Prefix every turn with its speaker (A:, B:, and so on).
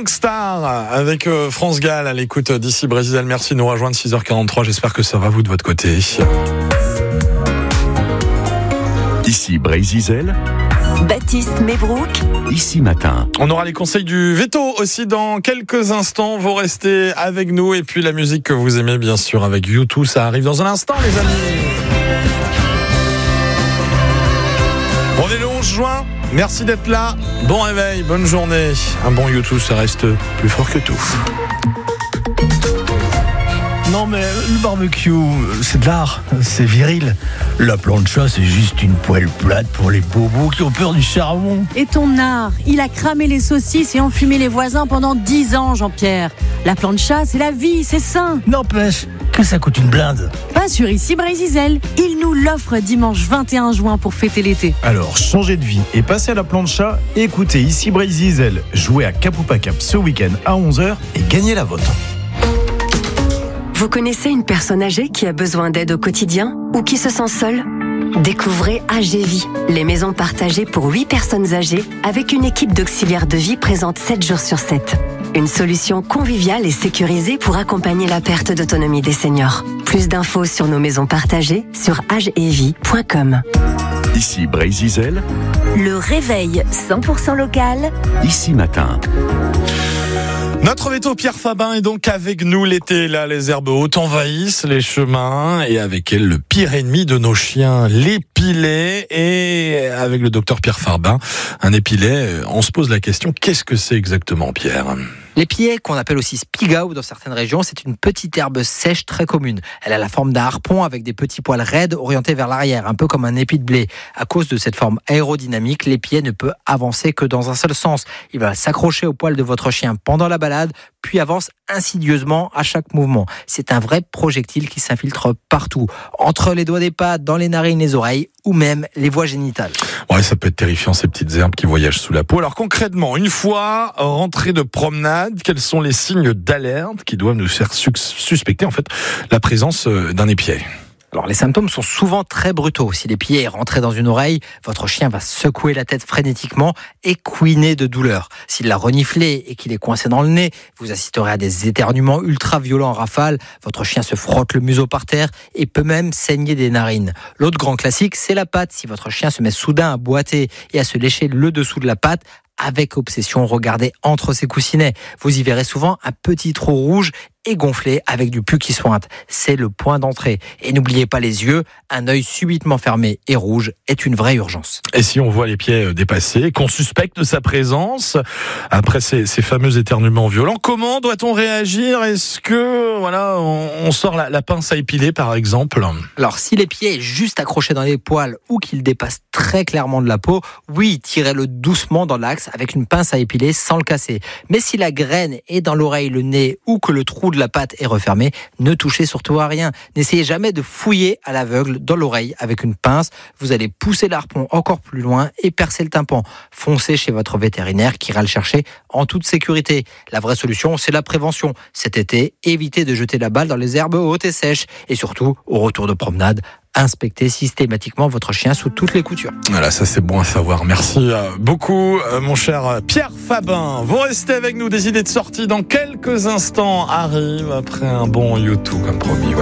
A: Gangstar avec France Gall à l'écoute d'ici Brésil. Merci de nous rejoindre 6h43. J'espère que ça va vous de votre côté.
B: Ici Brésil,
C: Baptiste Mebrouk.
B: Ici Matin.
A: On aura les conseils du veto aussi dans quelques instants. Vous restez avec nous et puis la musique que vous aimez bien sûr avec U2. Ça arrive dans un instant les amis. On est le 11 juin. Merci d'être là. Bon réveil, bonne journée. Un bon U2, ça reste plus fort que tout.
D: Non mais le barbecue, c'est de l'art, c'est viril. La plancha, c'est juste une poêle plate pour les bobos qui ont peur du charbon.
E: Et ton art, il a cramé les saucisses et enfumé les voisins pendant 10 ans, Jean-Pierre. La plancha, c'est la vie, c'est sain.
D: N'empêche que ça coûte une blinde.
E: Pas sur Ici Brésil. Il nous l'offre dimanche 21 juin pour fêter l'été.
F: Alors, changez de vie et passez à la plancha. Écoutez Ici Brésil, jouez à Kapupa Cap ce week-end à 11h et gagnez la vôtre.
C: Vous connaissez une personne âgée qui a besoin d'aide au quotidien ou qui se sent seule ? Découvrez AGVie, les maisons partagées pour 8 personnes âgées avec une équipe d'auxiliaires de vie présente 7 jours sur 7. Une solution conviviale et sécurisée pour accompagner la perte d'autonomie des seniors. Plus d'infos sur nos maisons partagées sur agevie.com.
B: Ici Brésil,
C: Le réveil 100% local.
B: Ici Matin.
A: Notre veto Pierre Fabin est donc avec nous l'été. Là, les herbes hautes envahissent les chemins et avec elles le pire ennemi de nos chiens, l'épilet. Et avec le docteur Pierre Fabin, un épilet, on se pose la question, qu'est-ce que c'est exactement, Pierre ?
G: L'épilet, qu'on appelle aussi spigao dans certaines régions, c'est une petite herbe sèche très commune. Elle a la forme d'un harpon avec des petits poils raides orientés vers l'arrière, un peu comme un épi de blé. À cause de cette forme aérodynamique, l'épilet ne peut avancer que dans un seul sens. Il va s'accrocher au poil de votre chien pendant la balade, puis avance insidieusement à chaque mouvement. C'est un vrai projectile qui s'infiltre partout, entre les doigts des pattes, dans les narines, les oreilles ou même les voies génitales.
A: Ouais, ça peut être terrifiant ces petites herbes qui voyagent sous la peau. Alors concrètement, une fois rentré de promenade, quels sont les signes d'alerte qui doivent nous faire suspecter en fait la présence d'un épilet ?
G: Alors les symptômes sont souvent très brutaux. Si l'épilet est rentré dans une oreille, votre chien va secouer la tête frénétiquement et couiner de douleur. S'il l'a reniflé et qu'il est coincé dans le nez, vous assisterez à des éternuements ultra violents en rafale. Votre chien se frotte le museau par terre et peut même saigner des narines. L'autre grand classique, c'est la patte. Si votre chien se met soudain à boiter et à se lécher le dessous de la patte, avec obsession, regardez entre ses coussinets. Vous y verrez souvent un petit trou rouge et gonflé avec du pus qui sointe. C'est le point d'entrée. Et n'oubliez pas les yeux, un œil subitement fermé et rouge est une vraie urgence.
A: Et si on voit les pieds dépassés, qu'on suspecte de sa présence, après ces fameux éternuements violents, comment doit-on réagir ? Est-ce que on sort la pince à épiler par exemple ?
G: Alors si l'épilet est juste accroché dans les poils ou qu'il dépasse très clairement de la peau, oui, tirez-le doucement dans l'axe avec une pince à épiler sans le casser. Mais si la graine est dans l'oreille, le nez ou que le trou de la patte est refermé, ne touchez surtout à rien. N'essayez jamais de fouiller à l'aveugle dans l'oreille avec une pince. Vous allez pousser l'harpon encore plus loin et percer le tympan. Foncez chez votre vétérinaire qui ira le chercher en toute sécurité. La vraie solution, c'est la prévention. Cet été, évitez de jeter la balle dans les herbes hautes et sèches. Et surtout, au retour de promenade, inspectez systématiquement votre chien sous toutes les coutures.
A: Voilà, ça c'est bon à savoir. Merci beaucoup, mon cher Pierre Fabin. Vous restez avec nous, des idées de sortie dans quelques instants arrivent après un bon U2 comme promis.